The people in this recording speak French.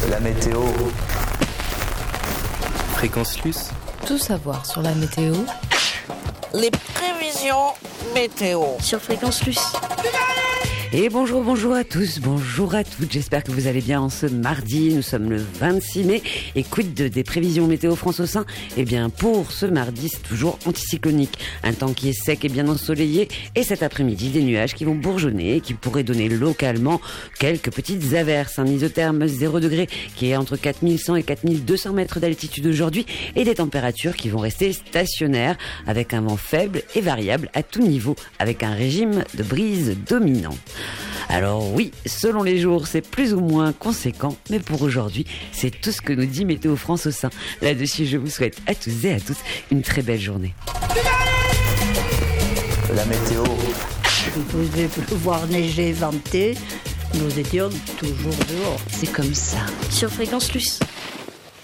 La météo. Fréquence Luce. Tout savoir sur la météo. Les prévisions météo Sur Fréquence Luce. Et bonjour à tous, bonjour à toutes, j'espère que vous allez bien en ce mardi, nous sommes le 26 mai, et quid des prévisions météo France au sein? Eh bien pour ce mardi, c'est toujours anticyclonique, un temps qui est sec et bien ensoleillé, et cet après-midi des nuages qui vont bourgeonner et qui pourraient donner localement quelques petites averses, un isotherme 0 degré qui est entre 4100 et 4200 mètres d'altitude aujourd'hui, et des températures qui vont rester stationnaires avec un vent faible et variable à tout niveau, avec un régime de brise dominant. Alors oui, selon les jours, c'est plus ou moins conséquent, mais pour aujourd'hui, c'est tout ce que nous dit Météo France au sein. Là-dessus, je vous souhaite à tous et à toutes une très belle journée. La météo. Il pouvait pleuvoir, neiger, venter. Nous étions toujours dehors. C'est comme ça. Sur Fréquence Luce.